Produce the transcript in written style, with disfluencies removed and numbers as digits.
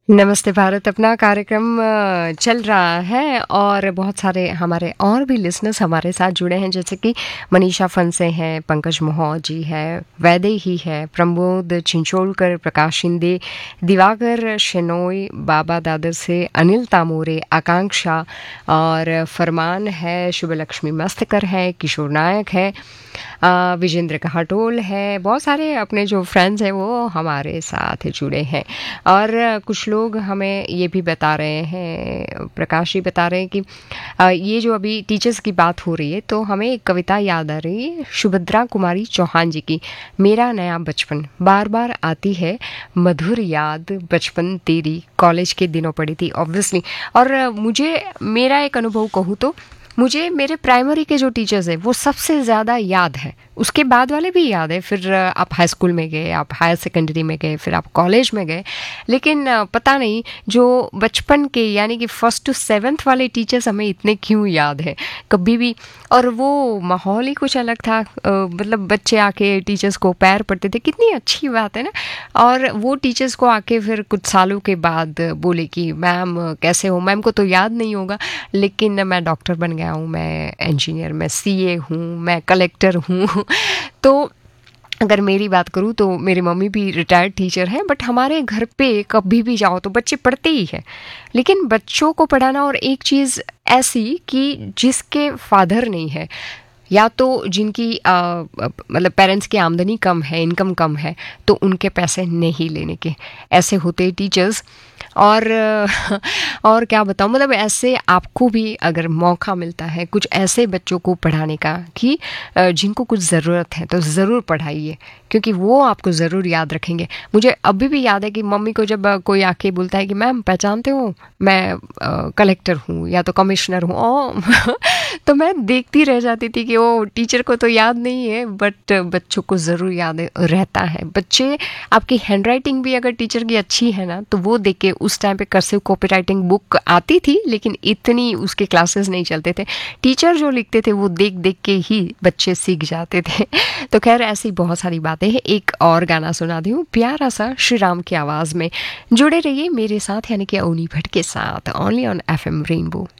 नमस्ते भारत अपना कार्यक्रम चल रहा है और बहुत सारे हमारे और भी लिसनर्स हमारे साथ जुड़े हैं, जैसे कि मनीषा फन से हैं, पंकज मोहन जी है, वैदेही है, प्रमोद चिंचोलकर, प्रकाश शिंदे, दिवाकर शेनोय, बाबा दादर से अनिल तामोरे, आकांक्षा और फरमान है, शुभलक्ष्मी मस्तकर है, किशोर नायक है, विजेंद्र कहटोल है। बहुत सारे अपने जो फ्रेंड्स हैं वो हमारे साथ जुड़े हैं और कुछ लोग हमें ये भी बता रहे हैं, प्रकाश जी बता रहे हैं कि ये जो अभी टीचर्स की बात हो रही है तो हमें एक कविता याद आ रही है सुभद्रा कुमारी चौहान जी की, मेरा नया बचपन, बार बार आती है मधुर याद, बचपन तेरी कॉलेज के दिनों पढ़ी थी ऑब्वियसली। और मुझे मेरा एक अनुभव कहूँ तो मुझे मेरे प्राइमरी के जो टीचर्स हैं वो सबसे ज़्यादा याद है, उसके बाद वाले भी याद है। फिर आप हाई स्कूल में गए, आप हायर सेकेंडरी में गए, फिर आप कॉलेज में गए, लेकिन पता नहीं जो बचपन के यानी कि फर्स्ट टू सेवन्थ वाले टीचर्स हमें इतने क्यों याद है कभी भी। और वो माहौल ही कुछ अलग था, मतलब बच्चे आके टीचर्स को पैर पड़ते थे, कितनी अच्छी बात है ना। और वो टीचर्स को आके फिर कुछ सालों के बाद बोले कि मैम कैसे हो, मैम को तो याद नहीं होगा लेकिन मैं डॉक्टर बन गया हूँ, मैं इंजीनियर, मैं सीए हूँ, मैं कलेक्टर हूँ। तो अगर मेरी बात करूँ तो मेरी मम्मी भी रिटायर्ड टीचर हैं, बट हमारे घर पे कभी भी जाओ तो बच्चे पढ़ते ही हैं। लेकिन बच्चों को पढ़ाना, और एक चीज़ ऐसी कि जिसके फादर नहीं है या तो जिनकी मतलब पेरेंट्स की आमदनी कम है, इनकम कम है, तो उनके पैसे नहीं लेने के, ऐसे होते टीचर्स। और और क्या बताऊँ, मतलब ऐसे आपको भी अगर मौका मिलता है कुछ ऐसे बच्चों को पढ़ाने का कि जिनको कुछ ज़रूरत है तो ज़रूर पढ़ाइए, क्योंकि वो आपको ज़रूर याद रखेंगे। मुझे अभी भी याद है कि मम्मी को जब कोई आके बोलता है कि मैम पहचानते हो मैं कलेक्टर हूँ या तो कमिश्नर हूँ, ओ तो मैं देखती रह जाती थी कि वो टीचर को तो याद नहीं है बट बच्चों को ज़रूर याद रहता है। बच्चे, आपकी हैंड राइटिंग भी अगर टीचर की अच्छी है ना तो वो देख के, उस टाइम पे कर्सिव कॉपी राइटिंग बुक आती थी लेकिन इतनी उसके क्लासेस नहीं चलते थे, टीचर जो लिखते थे वो देख देख के ही बच्चे सीख जाते थे। तो खैर ऐसी बहुत सारी बातें हैं। एक और गाना सुना दी हूँ प्यारा सा श्री राम की आवाज़ में। जुड़े रहिए मेरे साथ यानी कि अवनी भट्ट के साथ, ओनली ऑन FM रेनबो।